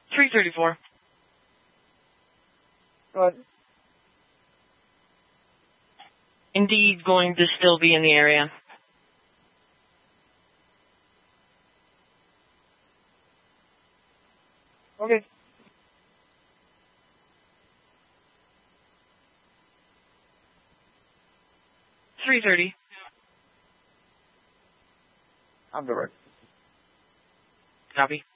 334. Go ahead. Indeed, going to still be in the area. Okay. $330. I'm direct. Copy.